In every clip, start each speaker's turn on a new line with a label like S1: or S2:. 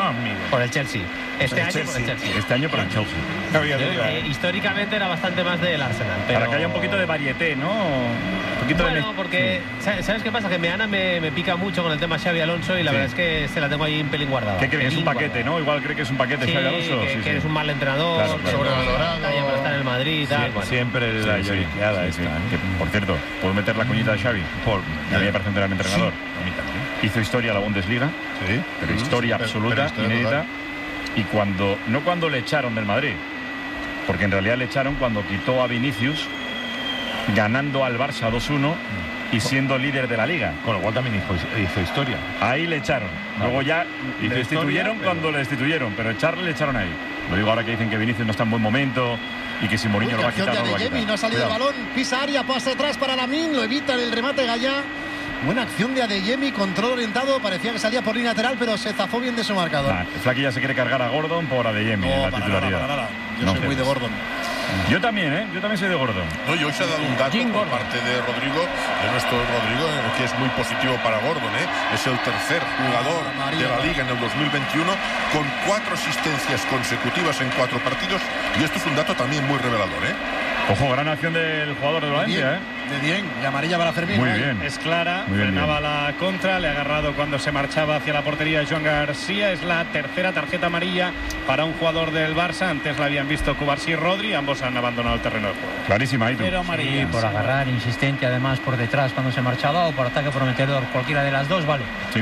S1: amigo.
S2: Por el Chelsea. Este año por el Chelsea.
S3: Este año por el Chelsea.
S2: Históricamente era bastante más del Arsenal. Pero...
S3: Para que haya un poquito de varieté, ¿no? Un poquito
S2: bueno, porque ¿sabes qué pasa? Que Meana me pica mucho con el tema Xabi Alonso y la verdad es que se la tengo ahí un pelín guardada.
S3: ¿Qué cree que es un paquete, no? Igual cree que es un paquete Xabi Alonso.
S2: Que eres un mal entrenador,
S4: sobrevalorado,
S2: para estar en el Madrid y tal.
S1: Siempre la lloriqueada esta.
S3: Que, por cierto, ¿puedo meter la cuñita de Xavi? A mí me parece un gran entrenador. A mí también. Hizo historia a la Bundesliga, pero historia absoluta, inédita. Y no cuando le echaron del Madrid, porque en realidad le echaron cuando quitó a Vinicius, ganando al Barça 2-1 y siendo líder de la Liga.
S1: Con lo cual también hizo historia.
S3: Ahí le echaron. Luego ya le destituyeron cuando le destituyeron, pero echarle le echaron ahí. Lo digo ahora que dicen que Vinicius no está en buen momento y que si Mourinho lo va a quitar, no lo va a quitar.
S5: No ha salido el balón, pisa área, pasa atrás para Lamine, lo evita en el remate Gallá. Buena acción de Adeyemi, control orientado, parecía que salía por línea lateral, pero se zafó bien de su marcador.
S3: Flaky ya se quiere cargar a Gordon por Adeyemi en la titularidad.
S5: Nada. Yo soy muy de Gordon.
S3: Yo también, yo también soy de Gordon.
S4: No, y hoy se ha dado un dato por parte de Rodrigo, de nuestro Rodrigo, que es muy positivo para Gordon. Es el tercer jugador de la Liga en el 2021 con 4 asistencias consecutivas en 4 partidos, y esto es un dato también muy revelador.
S3: Ojo, gran acción del jugador de Valencia,
S5: De bien, y amarilla para Fermín.
S3: Muy bien.
S1: Es clara, frenaba la contra, le ha agarrado cuando se marchaba hacia la portería Joan García. Es la tercera tarjeta amarilla para un jugador del Barça. Antes la habían visto Cubarsí y Rodri, ambos han abandonado el terreno de juego.
S3: Clarísima, ahí tú.
S6: Pero amarilla, por agarrar, insistente además por detrás cuando se marchaba, o por ataque prometedor, cualquiera de las dos, vale.
S3: Sí.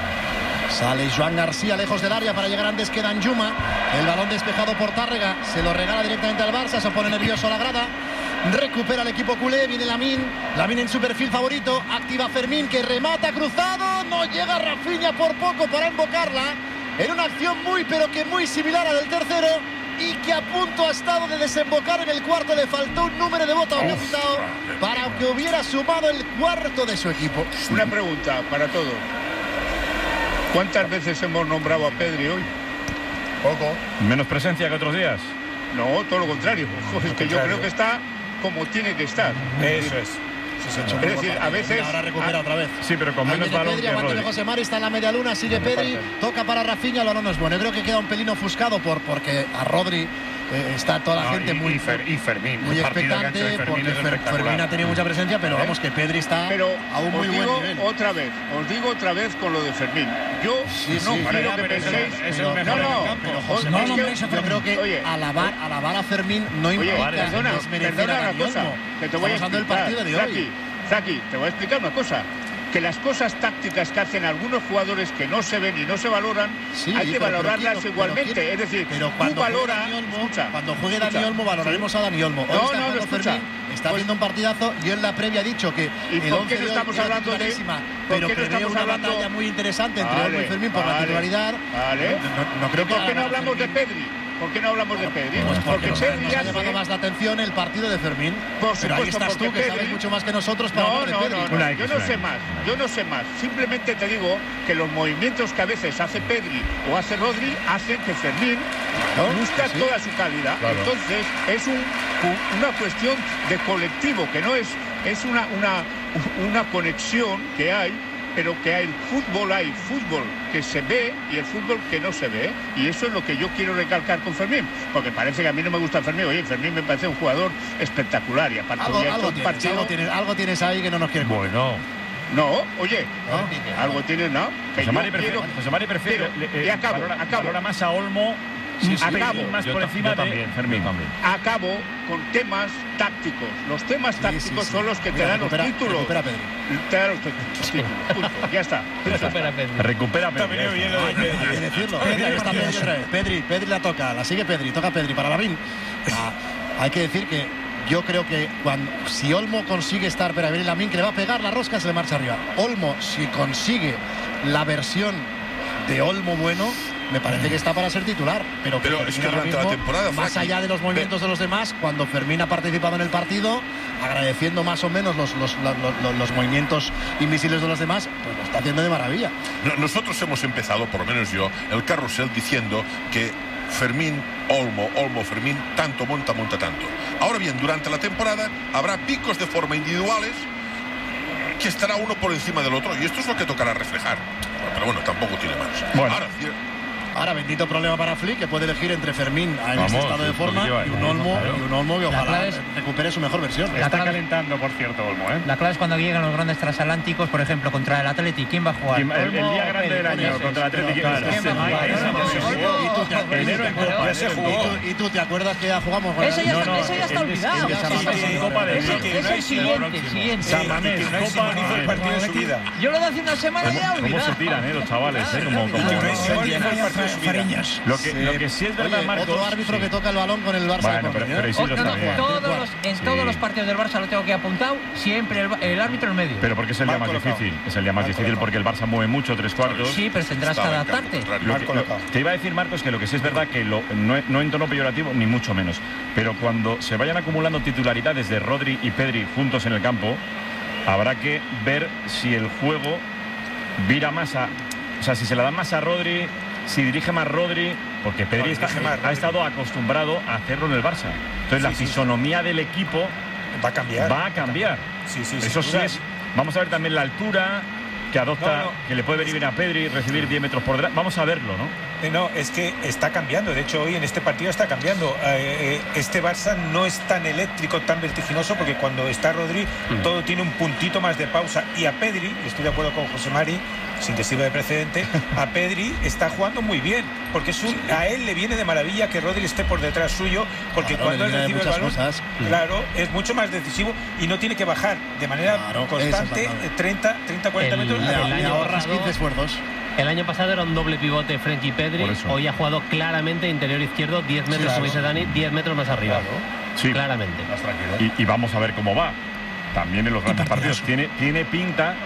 S5: Sale Joan García lejos del área para llegar antes que Danjuma. El balón despejado por Tárrega, se lo regala directamente al Barça, se pone nervioso a la grada. Recupera el equipo culé, viene Lamine en su perfil favorito, activa Fermín que remata cruzado, no llega Rafinha por poco para invocarla. En una acción muy pero que muy similar a la del tercero y que a punto ha estado de desembocar en el cuarto. Le faltó un número de bota para que hubiera sumado el cuarto de su equipo.
S7: Una pregunta para todos. ¿Cuántas veces hemos nombrado a Pedri hoy?
S4: Poco.
S3: ¿Menos presencia que otros días?
S7: No, todo lo contrario. Es que yo creo que está como tiene que estar.
S1: Eso es.
S7: Es decir, a veces...
S5: Ahora recupera otra vez.
S3: Sí, pero con menos balón que Rodri.
S5: José Mari está en la media luna, sigue Pedri, toca para Rafinha, el balón no es bueno. Yo creo que queda un pelín ofuscado porque a Rodri está toda la gente muy
S7: Fermín,
S5: muy expectante, porque Fermín ha tenido mucha presencia, pero vamos, que Pedri está a un muy buen nivel.
S7: Os digo otra vez con lo de Fermín. Yo no quiero que penséis...
S1: Es el mejor en el campo.
S5: Yo creo que alabar a Fermín no implica desmerecer a Dani Olmo.
S7: Que te voy a explicar,
S5: el partido de hoy.
S7: Zaki, te voy a explicar una cosa. Que las cosas tácticas que hacen algunos jugadores que no se ven y no se valoran, hay que valorarlas igualmente. Es decir,
S5: pero
S7: tú valoras...
S5: Cuando juegue Dani Olmo, valoraremos a Dani Olmo.
S7: No,
S5: Fermín está haciendo un partidazo. Yo en la previa he dicho que
S7: el 11 no estamos hablando de...
S5: Pero prevé una batalla muy interesante entre Olmo y Fermín por la titularidad. No creo que...
S7: ¿Por qué no hablamos de Pedri? ¿Por qué no hablamos de Pedri?
S5: Pues porque
S7: Pedri
S5: nos ha llamado más la atención el partido de Fermín.
S7: Por supuesto,
S5: pero ahí estás tú, que sabes mucho más que nosotros para hablar de Pedri.
S7: Yo no sé más. Simplemente te digo que los movimientos que a veces hace Pedri o hace Rodri hacen que Fermín busca toda su calidad. Claro. Entonces es una cuestión de colectivo, que no es una conexión que hay. Pero que hay fútbol que se ve y el fútbol que no se ve. Y eso es lo que yo quiero recalcar con Fermín. Porque parece que a mí no me gusta Fermín. Oye, Fermín me parece un jugador espectacular. Y aparte
S5: algo tienes ahí que no nos quieres.
S3: Bueno.
S7: No, oye, algo tienes, ¿no?
S3: José Mari prefiere...
S7: Y acabo.
S3: Valora más a Olmo... acabo más por encima de Fermín.
S7: Acabo con temas tácticos. Los temas tácticos son los que te dan los títulos.
S5: Recupera Pedri.
S7: Te dan los títulos. Punto. Ya está.
S3: Recupera Pedri.
S5: Hay que decirlo. Pedri la toca. La sigue Pedri. Toca Pedri para Lamine. Hay que decir que yo creo que si Olmo consigue estar para ver Lamine, que le va a pegar la rosca, se le marcha arriba. Olmo, si consigue la versión de Olmo bueno, me parece que está para ser titular, pero
S4: es que durante la temporada,
S5: más allá de los movimientos de los demás, cuando Fermín ha participado en el partido, agradeciendo más o menos los movimientos invisibles de los demás, pues lo está haciendo de maravilla.
S4: Nosotros hemos empezado, por lo menos yo, el carrusel diciendo que Fermín, Olmo, Fermín, tanto monta tanto. Ahora bien, durante la temporada habrá picos de forma individuales que estará uno por encima del otro, y esto es lo que tocará reflejar. Pero bueno, tampoco tiene más.
S3: Bueno.
S5: Ahora, bendito problema para Flick, que puede elegir entre Fermín en este estado de forma y un Olmo que ojalá recupere su mejor versión.
S1: Está calentando, por cierto, Olmo.
S6: La clave es cuando llegan los grandes transatlánticos, por ejemplo, contra el Atleti. ¿Quién va a jugar?
S1: El día grande del año contra el Atleti.
S5: Enero en Copa. ¿Y tú te acuerdas que ya jugamos con
S6: Eso ya está olvidado. Es el siguiente.
S3: San Mamés, Copa, no hizo el partido de su vida.
S6: Yo lo de hace una semana ya he olvidado.
S3: ¿Cómo se tiran, los chavales? Lo que sí es verdad, Marcos.
S5: Otro árbitro que toca el balón con el Barça.
S3: Bueno, pero Isidro está bien.
S6: En todos los partidos del Barça lo tengo que apuntado, siempre el árbitro en medio.
S3: Pero porque es el día más difícil. Es el día más difícil porque el Barça mueve mucho, 3/4.
S6: Sí, pero tendrás que adaptarte.
S3: Te iba a decir, Marcos, que lo que sí es verdad que no en tono peyorativo, ni mucho menos. Pero cuando se vayan acumulando titularidades de Rodri y Pedri juntos en el campo, habrá que ver si el juego vira más a... O sea, si se la dan más a Rodri, si dirige más Rodri, porque Pedri ha estado acostumbrado a hacerlo en el Barça. Entonces la fisonomía del equipo
S8: va a cambiar.
S3: Sí, eso sí es. Vamos a ver también la altura que adopta, que le puede venir bien a Pedri, recibir 10 metros por detrás. Vamos a verlo, ¿no?
S8: No, es que está cambiando. De hecho, hoy en este partido está cambiando. Este Barça no es tan eléctrico, tan vertiginoso, porque cuando está Rodri, todo tiene un puntito más de pausa. Y a Pedri, estoy de acuerdo con José Mari, sin que sirva de precedente, a Pedri está jugando muy bien, porque a él le viene de maravilla que Rodri esté por detrás suyo, porque cuando él recibe el balón, claro, es mucho más decisivo y no tiene que bajar de manera constante 30-40 metros.
S5: Le ahorras 15 esfuerzos.
S2: El año pasado era un doble pivote Frenkie Pedri. Hoy ha jugado claramente interior izquierdo, 10 metros, como dice Dani, 10 metros más arriba. Sí, claramente.
S3: Más tranquilo. Y vamos a ver cómo va. También en los grandes partidos. Tiene pinta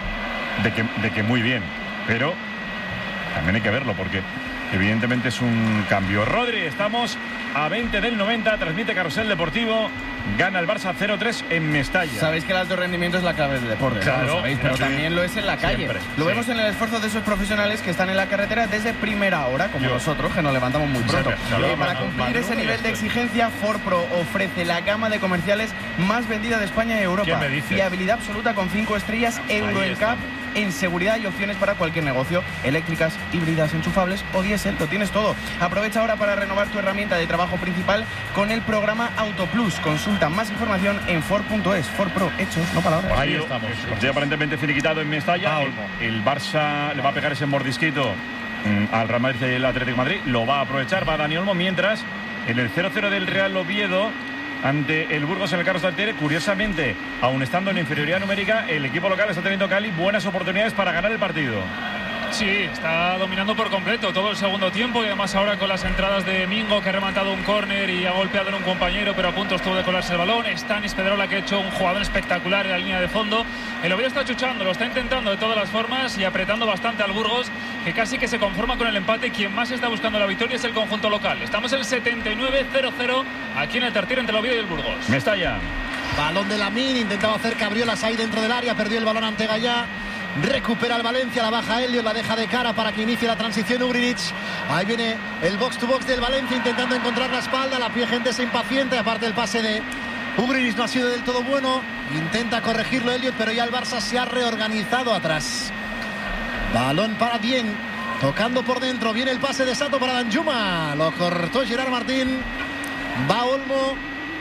S3: de que muy bien. Pero también hay que verlo, porque evidentemente es un cambio. Rodri, estamos a 20 del 90. Transmite Carrusel Deportivo. Gana el Barça 0-3 en Mestalla.
S9: Sabéis que el alto rendimiento es la clave del deporte, claro, ¿no? Lo sabéis, pero también lo es en la calle. Lo vemos en el esfuerzo de esos profesionales que están en la carretera desde primera hora, como nosotros, que nos levantamos muy pronto. Para cumplir ese nivel de exigencia, Ford Pro ofrece la gama de comerciales más vendida de España y Europa. Fiabilidad absoluta con 5 estrellas, Euro NCAP, en seguridad y opciones para cualquier negocio, eléctricas, híbridas, enchufables o diésel, lo tienes todo. Aprovecha ahora para renovar tu herramienta de trabajo principal con el programa AutoPlus. Consulta más información en Ford.es. Ford Pro, hechos, no palabras.
S3: Ahí estamos. Partido aparentemente finiquitado en Mestalla. El Barça le va a pegar ese mordisquito al Real Madrid y el Atlético de Madrid. Lo va a aprovechar, va Dani Olmo, mientras en el 0-0 del Real Oviedo ante el Burgos en el Carlos Tartiere, curiosamente, aun estando en inferioridad numérica, el equipo local está teniendo Cali buenas oportunidades para ganar el partido.
S10: Sí, está dominando por completo todo el segundo tiempo, y además ahora con las entradas de Mingo, que ha rematado un córner y ha golpeado en un compañero, pero a punto estuvo de colarse el balón. Stanis Pedrola, que ha hecho un jugador espectacular en la línea de fondo. El Oviedo está chuchando, lo está intentando de todas las formas y apretando bastante al Burgos, que casi que se conforma con el empate. Quien más está buscando la victoria es el conjunto local. Estamos en el 79-0-0 aquí en el Tartiere entre el Oviedo y el Burgos.
S3: Mestalla.
S5: Balón de Lamín, intentaba hacer cabriolas ahí dentro del área, perdió el balón ante Gallá. Recupera el Valencia, la baja Elliot, la deja de cara para que inicie la transición Ugrinic. Ahí viene el box to box del Valencia intentando encontrar la espalda. La gente se impaciente, aparte el pase de Ugrinic no ha sido del todo bueno. Intenta corregirlo Elliot, pero ya el Barça se ha reorganizado atrás. Balón para Dieng, tocando por dentro. Viene el pase de Sato para Danjuma. Lo cortó Gerard Martín. Va Olmo.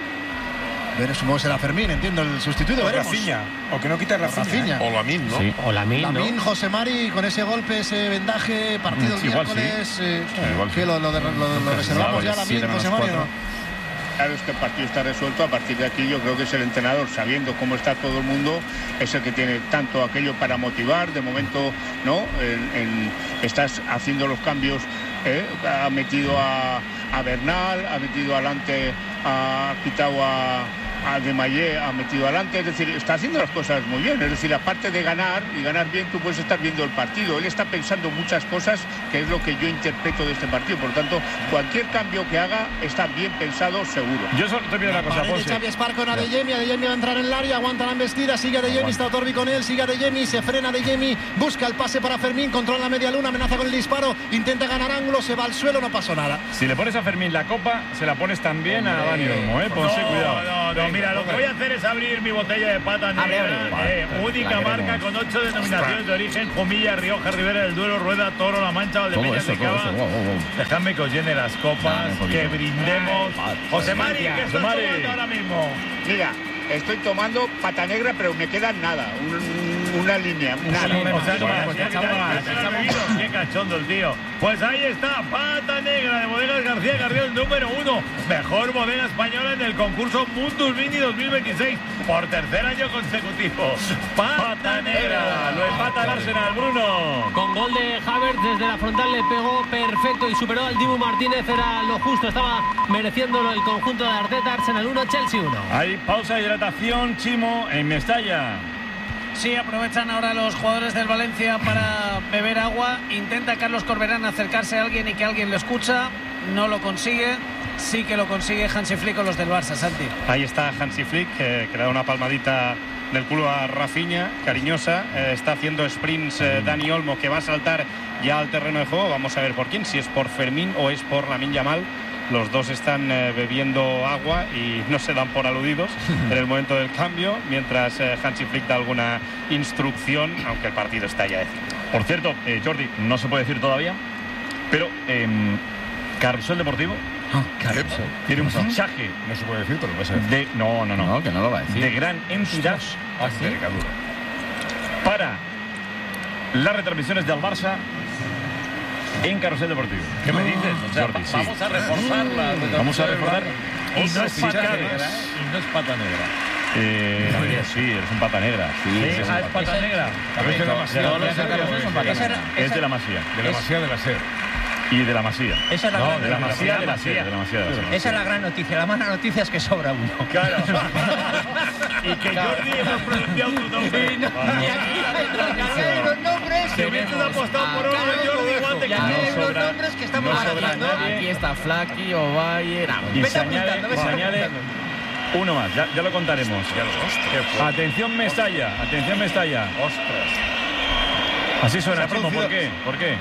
S5: Supongo será Fermín, entiendo, el sustituto.
S8: O Rafinha, o que no quita Rafinha.
S4: O Lamín, ¿no?
S2: Sí, o Lamín,
S5: ¿no? José Mari, con ese golpe, ese vendaje, partido el miércoles. Que lo reservamos ya a Lamín, José Mari, ¿no?
S7: Claro, es que el partido está resuelto. A partir de aquí yo creo que es el entrenador, sabiendo cómo está todo el mundo, es el que tiene tanto aquello para motivar. De momento, ¿no? Estás haciendo los cambios. Ha metido a Bernal, ha metido adelante, ha quitado a De Mayé, ha metido adelante, es decir, está haciendo las cosas muy bien. Es decir, aparte de ganar y ganar bien, tú puedes estar viendo el partido. Él está pensando muchas cosas, que es lo que yo interpreto de este partido. Por lo tanto, cualquier cambio que haga está bien pensado, seguro.
S3: Yo solo te pido una cosa,
S5: José. Xavi Espar con Adeyemi va a entrar en el área, aguanta la embestida, sigue Adeyemi, está Torbi con él, sigue Adeyemi, se frena Adeyemi, busca el pase para Fermín, controla la media luna, amenaza con el disparo, intenta ganar ángulo, se va al suelo, no pasó nada.
S3: Si le pones a Fermín la copa, se la pones también a Dani Olmo, Ponse cuidado.
S11: Mira, lo que voy a hacer es abrir mi botella de pata negra. Única marca con 8 denominaciones de origen: Jumilla, Rioja, Ribera del Duero, Rueda, Toro, La Mancha, Valdepeñas de Cava. Dejadme que os llene las copas, que brindemos. José Mari, ¿qué estás tomando ahora mismo?
S7: Mira, estoy tomando pata negra, pero me queda nada. Una línea.
S11: Qué cachondo el tío. Pues ahí está, pata negra de Bodegas García Carrión, número 1. Mejor bodega española en el concurso Mundus Vini 2026. Por tercer año consecutivo. Pata negra. Lo empata el Arsenal, Bruno.
S2: Con gol de Havertz desde la frontal le pegó perfecto y superó al Dibu Martínez. Era lo justo, estaba mereciéndolo el conjunto de Arteta. Arsenal 1, Chelsea 1.
S3: Hay pausa de hidratación, Chimo, en Mestalla.
S12: Sí, aprovechan ahora los jugadores del Valencia para beber agua. Intenta Carlos Corberán acercarse a alguien y que alguien lo escucha. No lo consigue. Sí que lo consigue Hansi Flick con los del Barça, Santi.
S1: Ahí está Hansi Flick, que le da una palmadita del culo a Rafinha, cariñosa. Está haciendo sprints Dani Olmo, que va a saltar ya al terreno de juego. Vamos a ver por quién, si es por Fermín o es por Lamine Yamal. Los dos están bebiendo agua y no se dan por aludidos en el momento del cambio, mientras Hansi Flick da alguna instrucción, aunque el partido está ya decidido.
S3: Por cierto, Jordi, no se puede decir todavía, pero Carrusel Deportivo tiene un fichaje.
S4: No se puede decir, pero lo vas a decir.
S3: No,
S9: que no lo va a decir.
S3: De gran entidad para las retransmisiones del Barça en Carrusel Deportivo.
S11: ¿Qué me dices? O sea,
S3: Jordi,
S11: vamos a reforzarla.
S3: Vamos a reforzar.
S11: Y no es pata negra. Y no es pata negra.
S3: Sí, eres un pata negra.
S11: Sí, es pata negra.
S3: Es de la Masía.
S4: De la Masía de la SER.
S3: Y de la Masía.
S6: Esa es la gran
S3: de la Masía de la SER.
S6: Esa es la gran noticia. La mala noticia es que sobra uno.
S11: Claro. Y que Jordi hemos pronunciado tu nombre.
S6: Y aquí hay unos nombres.
S11: Si hubieses apostado por uno, Jordi, igual te
S6: hay unos nombres que estamos barajando.
S9: Aquí está Flaky, Ovalle,
S3: y se añade uno más, ya lo contaremos. Atención Mestalla.
S11: Ostras.
S3: Así suena, Chimo, ¿por qué?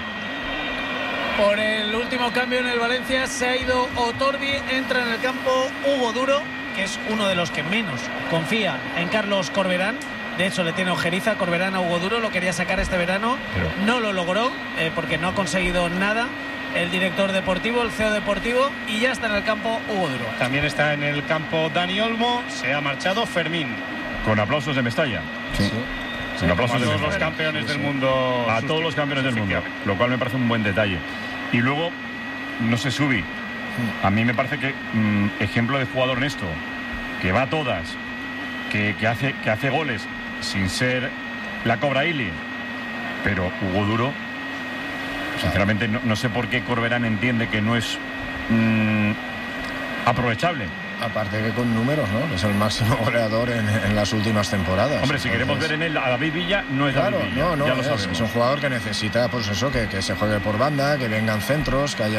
S12: Por el último cambio en el Valencia se ha ido Otorbi, entra en el campo Hugo Duro, que es uno de los que menos confía en Carlos Corberán. De hecho, le tiene ojeriza Corberán a Hugo Duro, lo quería sacar este verano, no lo logró porque no ha conseguido nada el director deportivo, el CEO deportivo, y ya está en el campo Hugo Duro.
S1: También está en el campo Dani Olmo, se ha marchado Fermín.
S3: Con aplausos de Mestalla.
S1: Sí. Con aplausos de los campeones del mundo.
S3: A todos los campeones del mundo, lo cual me parece un buen detalle. Y luego, no sé, Subi, a mí me parece que ejemplo de jugador honesto, que va a todas, que hace goles sin ser la Cobra Ili, pero Hugo Duro, sinceramente no sé por qué Corberán entiende que no es aprovechable.
S13: Aparte que con números, ¿no? Es el máximo goleador en las últimas temporadas.
S3: Hombre, si queremos ver en él a David Villa, no es David Villa.
S13: Ya lo sabemos. Es un jugador que necesita, pues eso, que se juegue por banda, que vengan centros, que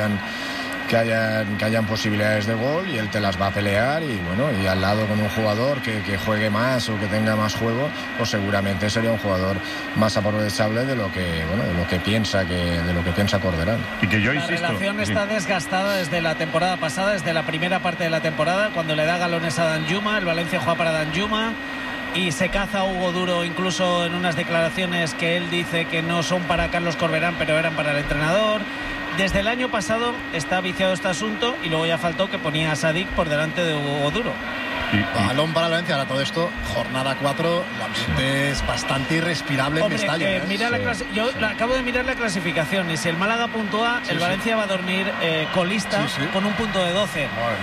S13: hayan posibilidades de gol, y él te las va a pelear, y bueno, y al lado con un jugador que juegue más o que tenga más juego, pues seguramente sería un jugador más aprovechable de lo que piensa Corberán.
S3: Y que yo insisto,
S12: la relación está desgastada desde la temporada pasada, desde la primera parte de la temporada, cuando le da galones a Danjuma, el Valencia juega para Danjuma y se caza a Hugo Duro, incluso en unas declaraciones que él dice que no son para Carlos Corberán, pero eran para el entrenador. Desde el año pasado está viciado este asunto, y luego ya faltó que ponía a Sadik por delante de Hugo Duro.
S5: Balón para Valencia. Ahora todo esto, jornada 4, el ambiente es bastante irrespirable en Mestalla.
S12: Yo acabo de mirar la clasificación, y si el Málaga puntúa, el Valencia va a dormir colista con un punto de 12.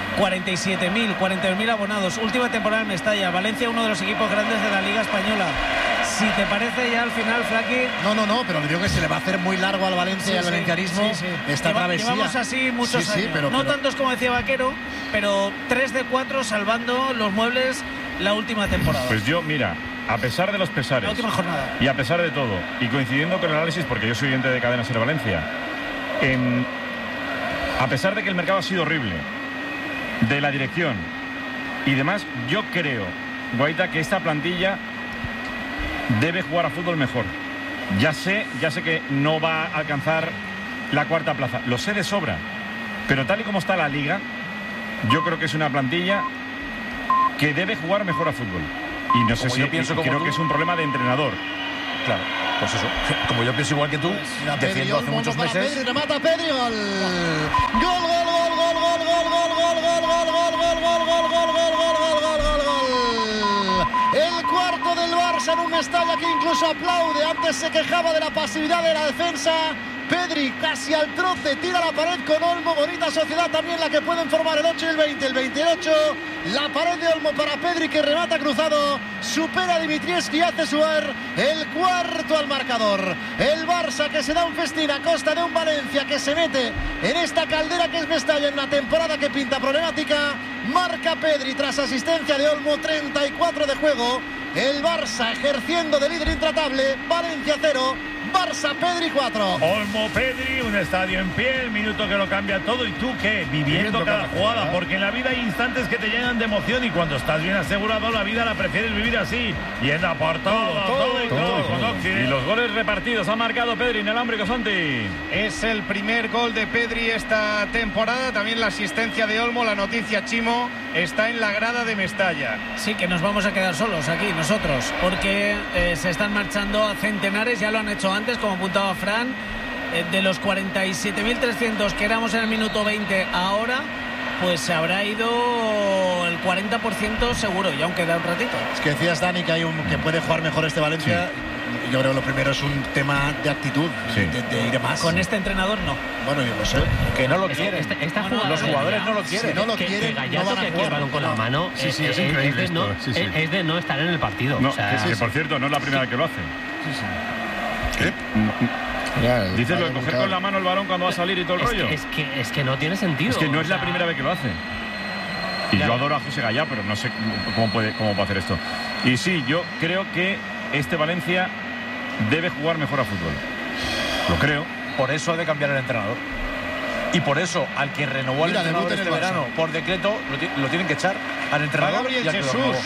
S12: 42.000 abonados. Última temporada en Mestalla. Valencia, uno de los equipos grandes de la Liga Española. Si te parece, ya al final, Flaky...
S5: No, pero le digo que se le va a hacer muy largo al Valencia y al valencianismo esta travesía.
S12: Llevamos así muchos años. No tantos como decía Vaquero, pero 3 de 4 salvando los muebles la última temporada.
S3: Pues yo, mira, a pesar de los pesares,
S12: la última jornada,
S3: y a pesar de todo, y coincidiendo con el análisis, porque yo soy oyente de Cadena Ser Valencia, a pesar de que el mercado ha sido horrible, de la dirección y demás, yo creo, Guaita, que esta plantilla debe jugar a fútbol mejor. Ya sé que no va a alcanzar la 4ª plaza, lo sé de sobra, pero tal y como está la liga, yo creo que es una plantilla que debe jugar mejor a fútbol. Y no sé si creo que es un problema de entrenador.
S14: Claro, pues eso. Como yo pienso igual que tú, defiendo hace muchos meses.
S5: Pedri, remata Pedri, gol. Gol, gol, gol, gol, gol, gol, gol, gol, gol, gol, gol, gol, gol, gol. El cuarto del Barça en un Mestalla que incluso aplaude. Antes se quejaba de la pasividad de la defensa. Pedri casi al troce, tira la pared con Olmo. Bonita sociedad también la que pueden formar el 8 y el 20. El 28, la pared de Olmo para Pedri que remata cruzado. Supera a Dimitrievski y hace suar el cuarto al marcador. El Barça que se da un festín a costa de un Valencia que se mete en esta caldera que es Mestalla en una temporada que pinta problemática. Marca Pedri tras asistencia de Olmo, 34 de juego. El Barça ejerciendo de líder intratable. Valencia 0. Barça, Pedri 4.
S11: Olmo, Pedri, un estadio en pie, el minuto que lo cambia todo. ¿Y tú qué? Viviendo cada jugada, porque en la vida hay instantes que te llenan de emoción y cuando estás bien asegurado la vida la prefieres vivir así. Llena por todo.
S3: Y los goles repartidos ha marcado Pedri en el Alambrico, Santi.
S1: Es el primer gol de Pedri esta temporada, también la asistencia de Olmo. La noticia, Chimo, está en la grada de Mestalla.
S12: Sí, que nos vamos a quedar solos aquí nosotros, porque se están marchando a centenares, ya lo han hecho antes, como apuntaba Fran, de los 47.300 que éramos en el minuto 20 ahora, pues se habrá ido el 40% seguro, y aún queda un ratito.
S5: Es que decías, Dani, que que puede jugar mejor este Valencia. Sí. Yo creo que lo primero es un tema de actitud, de ir más.
S12: Con este entrenador no.
S5: Bueno, yo lo sé.
S14: Que no lo quieren.
S2: Los
S14: jugadores no lo quieren.
S5: Si no lo quieren,
S2: que Gallardo, que aquí el balón con la mano,
S1: es increíble
S2: es de no estar en el partido.
S3: No, que por cierto, no es la primera vez que lo hace. ¿Qué? Dices lo de coger con la mano el balón cuando va a salir y todo el rollo.
S2: Es que no tiene sentido.
S3: Es que no es la primera vez que lo hace. Y yo adoro a José Gallá, pero no sé cómo puede hacer esto. Y sí, yo creo que este Valencia debe jugar mejor a fútbol. Lo creo.
S14: Por eso ha de cambiar el entrenador. Y por eso, al que renovó el entrenador este verano por decreto, lo tienen que echar al entrenador.
S1: Gabriel Jesús.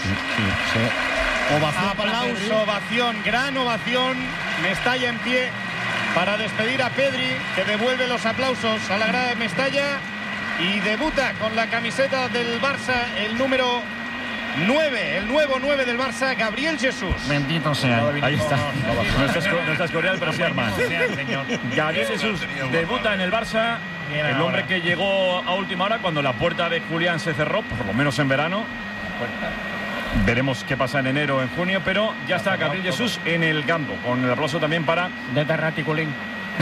S1: Aplauso, ovación, gran ovación. Mestalla en pie para despedir a Pedri, que devuelve los aplausos a la grada de Mestalla y debuta con la camiseta del Barça, el número 9, el nuevo 9 del Barça, Gabriel Jesús.
S3: Bendito sea. Ahí está. No estás coreal, pero sí, hermano. Gabriel Jesús debuta en el Barça. El hombre que llegó a última hora cuando la puerta de Julián se cerró, por lo menos en verano. Veremos qué pasa en enero o en junio, pero ya está Gabriel Jesús en el campo, con el aplauso también para
S6: de Terraticulín.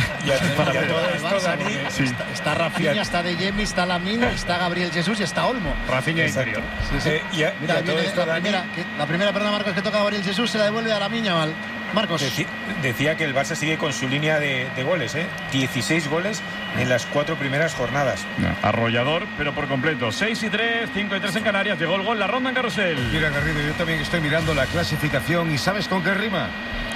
S5: Está Rafinha, está De Jemi, está Lamine, está Gabriel Jesús y está Olmo.
S1: Rafinha interior.
S5: Mira, la primera, perdón, Marcos, que toca a Gabriel Jesús se la devuelve a Lamine Yamal. Marcos.
S8: Decía que el Barça sigue con su línea de goles, 16 goles en las 4 primeras jornadas.
S3: Arrollador, pero por completo. 6-3, 5-3 en Canarias. Llegó el gol, la ronda en Carrusel.
S15: Mira, Garrido, yo también estoy mirando la clasificación y ¿sabes con qué rima?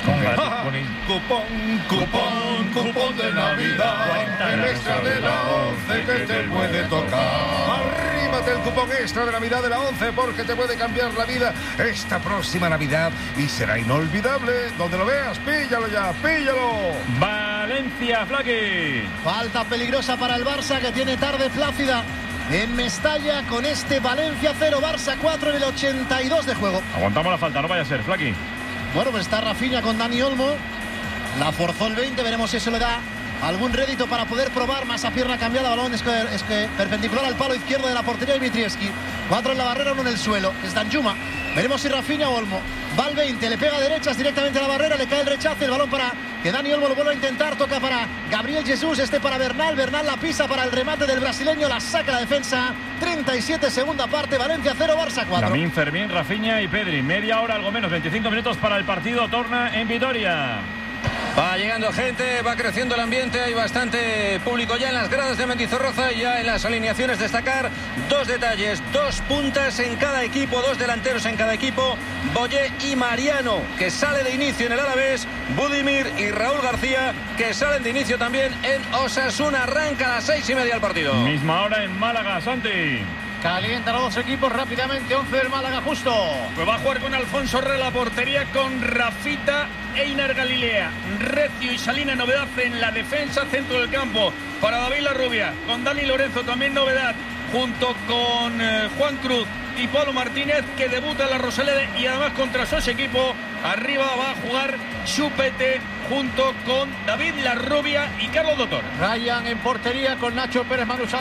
S15: Cupón de Navidad, el extra de la 11 que te puede tocar. Arrímate el cupón extra de Navidad de la 11 porque te puede cambiar la vida esta próxima Navidad y será inolvidable. Donde lo veas, píllalo ya, píllalo.
S3: Valencia, Flaque.
S5: Falta peligrosa para el Barça, que tiene tarde plácida en Mestalla con este Valencia 0, Barça 4 en el 82 de juego.
S3: Aguantamos la falta, no vaya a ser, Flaque.
S5: Bueno, pues está Rafinha con Dani Olmo. La forzó el 20, veremos si eso le da algún rédito para poder probar más a pierna cambiada. Balón es que perpendicular al palo izquierdo de la portería de Dimitrievski. 4 en la barrera, 1 en el suelo. Es Danjuma. Veremos si Rafinha o Olmo. Va al 20, le pega a derechas directamente a la barrera, le cae el rechace, el balón para que Dani Olmo lo vuelva a intentar. Toca para Gabriel Jesús, para Bernal. Bernal la pisa para el remate del brasileño, la saca la defensa. 37, segunda parte, Valencia 0, Barça 4.
S3: Lamine, Fermín, Rafinha y Pedri. Media hora, algo menos, 25 minutos para el partido. Torna en Vitoria.
S16: Va llegando gente, va creciendo el ambiente, hay bastante público ya en las gradas de Mendizorroza y ya en las alineaciones. Destacar 2 detalles, 2 puntas en cada equipo, 2 delanteros en cada equipo, Boyé y Mariano, que sale de inicio en el Alavés, Budimir y Raúl García, que salen de inicio también en Osasuna. Arranca a las 6:30 el partido.
S3: Misma hora en Málaga, Santi.
S6: Calientan a 2 equipos rápidamente. 11 del Málaga, justo.
S17: Pues va a jugar con Alfonso Herrera la portería, con Rafita, Einar Galilea, Recio y Salina. Novedad en la defensa, centro del campo para David Larrubia, con Dani Lorenzo también novedad, junto con Juan Cruz y Pablo Martínez, que debuta en la Rosaleda y además contra su equipo. Arriba va a jugar Chupete junto con David Larrubia y Carlos Dotor.
S12: Ryan en portería con Nacho Pérez, Manu